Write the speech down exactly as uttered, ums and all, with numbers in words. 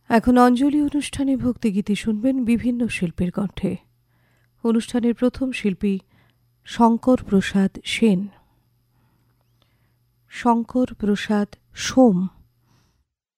এখন অঞ্জলি অনুষ্ঠানে ভক্তিগীতি শুনবেন বিভিন্ন শিল্পীর কণ্ঠে। অনুষ্ঠানের প্রথম শিল্পী শঙ্কর প্রসাদ সেন। শঙ্কর প্রসাদ সোম।